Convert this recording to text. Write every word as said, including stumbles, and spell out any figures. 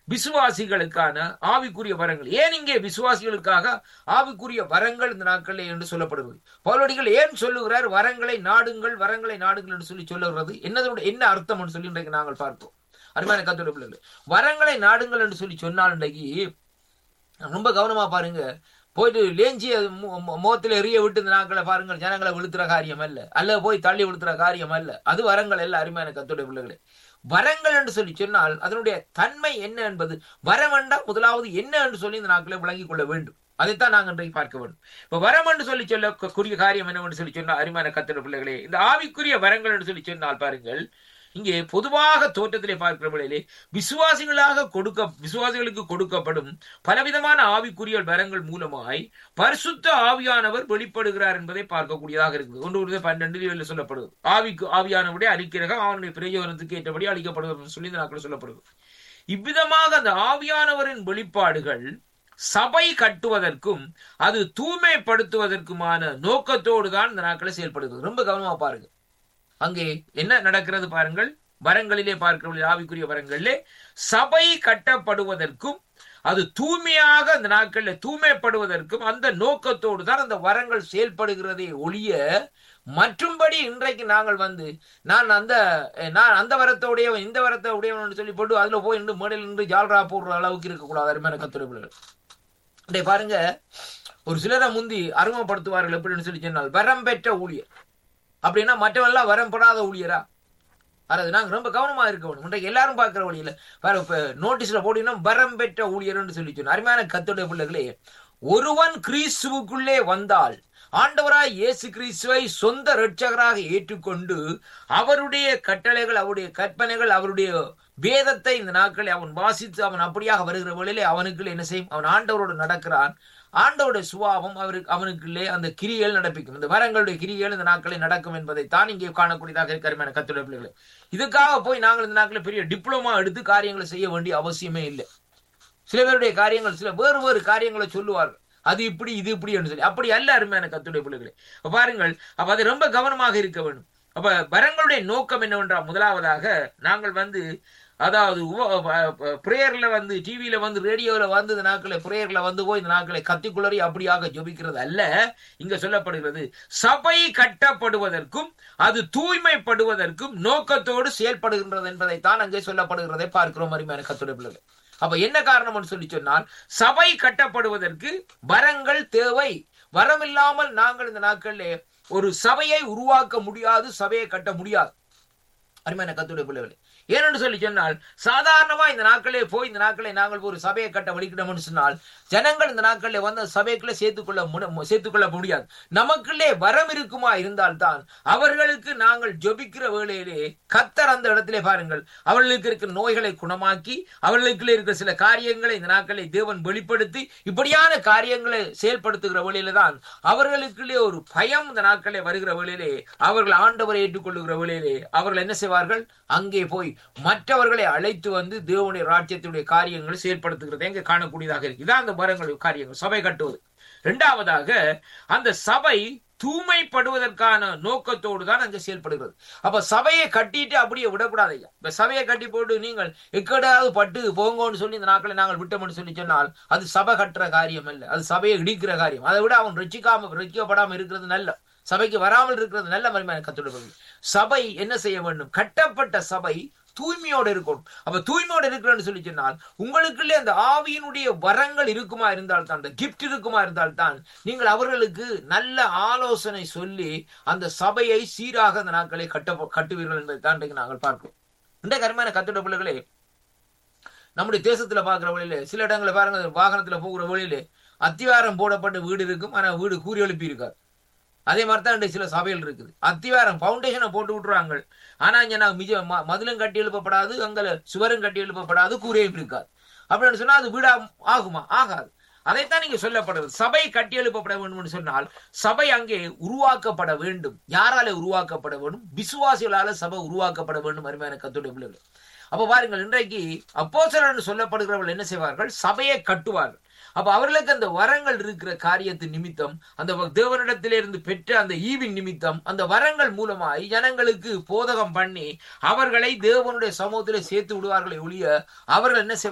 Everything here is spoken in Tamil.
விசுவாசிகளுக்கான ஆவிக்குரிய வரங்கள். ஏன் இங்கே விசுவாசிகளுக்காக ஆவிக்குரிய வரங்கள் இந்த நாட்களில் என்று சொல்லப்படுகிறது? பவுலடிகள் ஏன் சொல்லுகிறார் வரங்களை நாடுங்கள், வரங்களை நாடுங்கள் என்று சொல்லி சொல்லுகிறது? என்னதோட என்ன அர்த்தம் என்று சொல்லி இன்றைக்கு நாங்கள் பார்ப்போம். அருமையான கர்த்தருடைய பிள்ளைகளே, வரங்களை நாடுங்கள் என்று சொல்லி சொன்னால் இன்றைக்கு ரொம்ப கவனமா பாருங்க. போயிட்டு லேஞ்சிய முகத்தில் எரிய விட்டு இந்த நாட்களை பாருங்கள், ஜனங்களை விழுத்துற காரியம் அல்ல, அல்ல போய் தள்ளி விழுத்துற காரியம் அல்ல. அது வரங்கள் அல்ல. அருமையான கர்த்தருடைய பிள்ளைகளே, வரங்கள் என்று சொல்லி சொன்னால் அதனுடைய தன்மை என்ன என்பது, வரம் என்றால் முதலாவது என்ன என்று சொல்லி இந்த நாட்களை விளங்கிக் கொள்ள வேண்டும். அதைத்தான் நாங்கள் இன்றைக்கு பார்க்க வேண்டும். இப்ப வரம் என்று சொல்லி சொல்லக்கூடிய காரியம் என்னவென்று சொல்லி சொன்னால், அருமையான கர்த்தருடைய பிள்ளைகளே, இந்த ஆவிக்குரிய வரங்கள் என்று சொல்லி சொன்னால் பாருங்கள், இங்கே பொதுவாக தோற்றத்திலே பார்க்கிற வேளையிலே விசுவாசிகளாக கொடுக்க விசுவாசிகளுக்கு கொடுக்கப்படும் பலவிதமான ஆவிக்குரிய வரங்கள் மூலமாய் பரிசுத்த ஆவியானவர் வெளிப்படுகிறார் என்பதை பார்க்கக்கூடியதாக இருக்குது. ஒன்று பன்னெண்டு சொல்லப்படுது, ஆவிக்கு ஆவியானவருடைய அறிக்கிறகம் அவனுடைய பிரயோஜனத்துக்கு ஏற்றபடி அளிக்கப்படுவது சொல்லி இந்த நாட்கள் சொல்லப்படுது. இவ்விதமாக அந்த ஆவியானவரின் வெளிப்பாடுகள் சபை கட்டுவதற்கும் அது தூய்மைப்படுத்துவதற்குமான நோக்கத்தோடு தான் இந்த நாட்களை செயல்படுகிறது. ரொம்ப கவனமா பாருங்க. அங்கே என்ன நடக்கிறது பாருங்கள். வரங்களிலே பார்க்கிற ஆவிக்குரிய வரங்களிலே சபை கட்டப்படுவதற்கும் அது தூய்மையாக அந்த நாட்களில் தூய்மைப்படுவதற்கும் அந்த நோக்கத்தோடு தான் அந்த வரங்கள் செயல்படுகிறதே ஒழிய, மற்றும்படி இன்றைக்கு நாங்கள் வந்து நான் அந்த நான் அந்த வரத்தோடையவன் இந்த வரத்தை உடையவன் சொல்லி போட்டு அதுல போய் நின்று மேடையில் நின்று ஜால்ரா போடுற அளவுக்கு இருக்கக்கூடாது. அருமையான கர்த்தருடைய பிள்ளைகள், இன்றைய பாருங்க, ஒரு சிலரை முந்தி அறிமுகப்படுத்துவார்கள் எப்படின்னு சொல்லி சொன்னால், வரம் பெற்ற ஊழியர் அப்படின்னா மற்றவெல்லாம் வரம் பெறாத ஊழியரா? அது நாங்க ரொம்ப கவனமா இருக்க வேண்டும். இன்றைக்கு எல்லாரும் பார்க்கிற வழியில நோட்டீஸ்ல போட்டீங்கன்னா வரம் பெற்ற ஊழியர் என்று சொல்லி சொன்ன அருமையான கர்த்தருடைய பிள்ளைகளே, ஒருவன் கிறிஸ்துவுக்குள்ளே வந்தால் ஆண்டவராய் இயேசு கிறிஸ்துவை சொந்த இரட்சகராக ஏற்றுக்கொண்டு அவருடைய கட்டளைகள், அவருடைய கற்பனைகள், அவருடைய வேதத்தை இந்த நாட்களை அவன் வாசித்து அவன் அப்படியாக வருகிற வேளையிலே அவனுக்குள்ளே என்ன செய்யும்? அவன் ஆண்டவரோடு நடக்கிறான். ஆண்டவருடைய சுபாவம் அவருக்கு அவனுக்குள்ளே அந்த கிரியைகள் நடப்பிக்கும். இந்த வரங்களுடைய கிரியைகள் இந்த நாட்களில் நடக்கும் என்பதை தான் இங்கே காணக்கூடியதாக இருக்கிற கர்த்தருடைய பிள்ளைகளை. இதுக்காக போய் நாங்கள் இந்த நாட்களில் பெரிய டிப்ளமா எடுத்து காரியங்களை செய்ய வேண்டிய அவசியமே இல்லை. சில பேருடைய காரியங்கள் சில வேறு வேறு காரியங்களை சொல்லுவார்கள், அது இப்படி இது இப்படி என்று சொல்லி. அப்படி அல்ல அருமையான கர்த்தருடைய பிள்ளைகளை. பாருங்கள், அப்ப அது ரொம்ப கவனமாக இருக்க வேண்டும். அப்ப வரங்களுடைய நோக்கம் என்னவென்றால், முதலாவதாக நாங்கள் வந்து அதாவது பிரேயர்ல வந்து டிவியில வந்து ரேடியோல வந்து இந்த நாட்களை பிரேயர்ல வந்து போய் இந்த நாட்களை கத்திக்குளறி அப்படியாக ஜெபிக்கிறது அல்ல. இங்க சொல்லப்படுகிறது சபை கட்டப்படுவதற்கும் அது தூய்மைப்படுவதற்கும் நோக்கத்தோடு செயல்படுகின்றது என்பதைத்தான் அங்கே சொல்லப்படுகிறதை பார்க்கிறோம். அருமையான கர்த்தருடைய பிள்ளைகள், அப்ப என்ன காரணம் சொல்லி சொன்னால், சபை கட்டப்படுவதற்கு வரங்கள் தேவை. வரம் இல்லாமல் நாங்கள் இந்த நாட்களிலே ஒரு சபையை உருவாக்க முடியாது, சபையை கட்ட முடியாது. அருமையான கர்த்தருடைய பிள்ளைகளே, ஏனென்று சொல்லி சொன்னால், சாதாரணமா இந்த நாட்களே போய் இந்த நாட்களை நாங்கள் ஒரு சபையை கட்ட வலிக்கிட்டோம்னு சொன்னால் ஜனங்கள் இந்த நாட்களிலே வந்து சபைக்குள்ளே சேர்த்துக்கொள்ள சேர்த்துக்கொள்ள முடியாது. நமக்குள்ளே வரம் இருக்குமா இருந்தால்தான் அவர்களுக்கு நாங்கள் ஜெபிக்கிற வேளையிலே கர்த்தர் அந்த இடத்திலே பாருங்கள் அவர்களுக்கு இருக்கிற நோய்களை குணமாக்கி அவர்களுக்குள்ளே இருக்கிற சில காரியங்களை இந்த நாட்களை தேவன் வெளிப்படுத்தி இப்படியான காரியங்களை செயல்படுத்துகிற வேளையில தான் அவர்களுக்குள்ளே ஒரு பயம் இந்த நாட்களே வருகிற வேளையிலே அவர்கள் ஆண்டவரை ஏற்றுக்கொள்ளுகிற வேளையிலே அவர்கள் என்ன செய்வார்கள்? அங்கே போய் மற்றவர்களை அழைத்து வந்து தேவனுடைய ராஜ்யத்தினுடைய காரியங்களை செயல்படுத்துகிறதை எங்க காணக்கூடியதாக இருக்கு. இதான் அந்த வரங்கள் காரியங்கள், சபை கட்டுவது. இரண்டாவதாக அந்த சபை தூய்மைப்படுவதற்கான நோக்கத்தோடு தான் அங்க செயல்படுகிறது. அப்ப சபையை கட்டிட்டு அப்படியே விடக்கூடாது. இப்ப சபையை கட்டி போட்டு நீங்கள் எக்கடாவது பட்டு போங்கன்னு சொல்லி இந்த நாட்களை நாங்கள் விட்டோம்னு சொல்லி சொன்னால் அது சபை கட்டுற காரியம் அல்ல, அது சபையை இடிக்கிற காரியம். அதை விட அவன் ரட்சிக்காம ரட்சிக்கப்படாம இருக்கிறது நல்ல, சபைக்கு வராமல் இருக்கிறது நல்ல. மரிமையான கர்த்தருடைய சபை என்ன செய்ய வேண்டும்? கட்டப்பட்ட சபை தூய்மையோடு இருக்கணும். அப்ப தூய்மையோடு இருக்கிறன்னு சொல்லி சொன்னால் உங்களுக்குள்ளே அந்த ஆவியினுடைய வரங்கள் இருக்குமா இருந்தால் தான், அந்த கிஃப்ட் இருக்குமா இருந்தால் தான் நீங்கள் அவர்களுக்கு நல்ல ஆலோசனை சொல்லி அந்த சபையை சீராக அந்த நாட்களை கட்ட கட்டுவீர்கள் என்பதை தான் நாங்கள் பார்க்கிறோம். இந்த கருமையான கர்த்தருடைய பிள்ளைகளே, நம்முடைய தேசத்துல பார்க்கிற வழியிலே சில இடங்களை பாருங்க, வாகனத்துல போகிற வழியிலே அத்திவாரம் போடப்பட்ட வீடு இருக்கும், ஆனா வீடு கூறி எழுப்பி இருக்காது. அதே மாதிரி தான் சில சபைகள் இருக்குது. அத்திவாரம் பவுண்டேஷனை போட்டு விட்டுருவாங்க, ஆனா இங்க நான் மிஜ மதிலும் கட்டி எழுப்பப்படாது, அங்கே சுவரும் கட்டி எழுப்பப்படாது, கூரையும் இருக்காது. அப்படின்னு சொன்னா அது வீடா ஆகுமா? ஆகாது. அதைத்தான் நீங்க சொல்லப்படுறது. சபை கட்டி எழுப்பப்பட வேண்டும் சொன்னால் சபை அங்கே உருவாக்கப்பட வேண்டும். யாரால உருவாக்கப்பட வேண்டும்? விசுவாசிகளால சபை உருவாக்கப்பட வேண்டும். அருமையான கர்த்தருடைய பிள்ளைகள், அப்ப பாருங்கள், இன்றைக்கு அப்போஸ்தலர் சொல்லப்படுகிறவர்கள் என்ன செய்வார்கள்? சபையை கட்டுவார்கள். அப்ப அவர்களுக்கு அந்த வரங்கள் இருக்கிற காரியத்தின் நிமித்தம், அந்த தேவனிடத்திலிருந்து பெற்ற அந்த ஈவின் நிமித்தம், அந்த வரங்கள் மூலமாய் ஜனங்களுக்கு போதகம் பண்ணி அவர்களை தேவனுடைய சமூகத்திலே சேர்த்து விடுவார்களை ஒழிய அவர்கள் என்ன